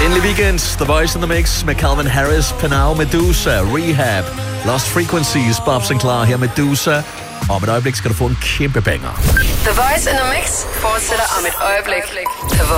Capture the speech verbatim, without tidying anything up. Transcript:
Endelig weekend. The Voice in the Mix med Calvin Harris, Panau, Medusa, Rehab, Lost Frequencies, Bob Sinclair her, Medusa. Og om et øjeblik skal du få en kæmpe banger. The Voice in the Mix fortsætter om et øjeblik. The Voice.